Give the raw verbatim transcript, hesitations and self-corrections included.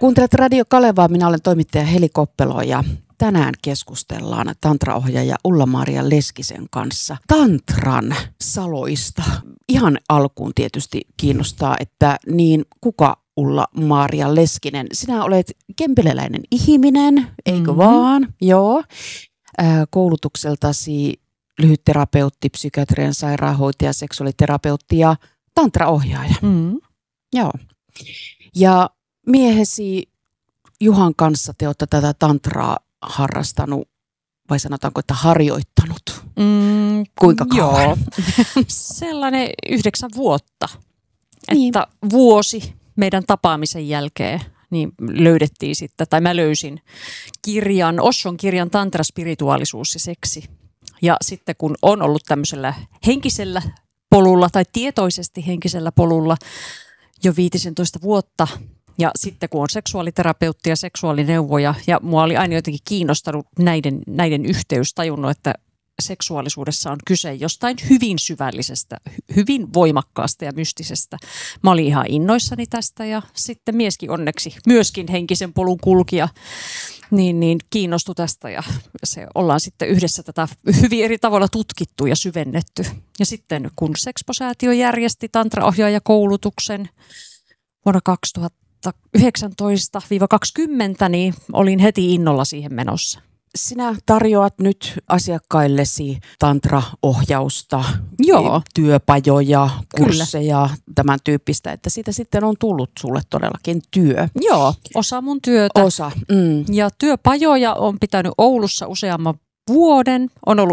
Kuuntelet Radio Kalevaa, minä olen toimittaja Heli Koppelo ja tänään keskustellaan tantraohjaaja Ulla-Maria Leskisen kanssa tantran saloista. Ihan alkuun tietysti kiinnostaa, että niin kuka Ulla-Maria Leskinen? Sinä olet kempeleläinen ihminen, eikö mm-hmm. vaan? Joo. Koulutukseltasi lyhytterapeutti, psykiatrian sairaanhoitaja, seksuaaliterapeutti ja tantraohjaaja. Mm. Joo. Ja miehesi Juhan kanssa te olette tätä tantraa harrastanut, vai sanotaanko, että harjoittanut? Mm, Kuinka kauan? Joo. Sellainen yhdeksän vuotta. Niin. Että vuosi meidän tapaamisen jälkeen niin löydettiin sitten, tai mä löysin kirjan, Oshon kirjan Tantra, spirituaalisuus ja seksi. Ja sitten kun on ollut tämmöisellä henkisellä polulla tai tietoisesti henkisellä polulla jo viisitoista vuotta, ja sitten kun on seksuaaliterapeutti ja seksuaalineuvoja, ja mua oli aina jotenkin kiinnostanut näiden, näiden yhteys, tajunnut, että seksuaalisuudessa on kyse jostain hyvin syvällisestä, hyvin voimakkaasta ja mystisestä. Mä olin ihan innoissani tästä ja sitten mieskin onneksi, myöskin henkisen polun kulkija, niin, niin kiinnostui tästä ja se ollaan sitten yhdessä tätä hyvin eri tavalla tutkittu ja syvennetty. Ja sitten kun Sexpo-säätiö järjesti tantraohjaajakoulutuksen vuonna kaksituhattayhdeksäntoista kaksikymmentä, niin olin heti innolla siihen menossa. Sinä tarjoat nyt asiakkaillesi tantraohjausta, Joo. työpajoja, kursseja, Kyllä. tämän tyyppistä, että siitä sitten on tullut sulle todellakin työ. Joo, osa mun työtä. Osa. Mm. Ja työpajoja on pitänyt Oulussa useamman vuoden. On ollut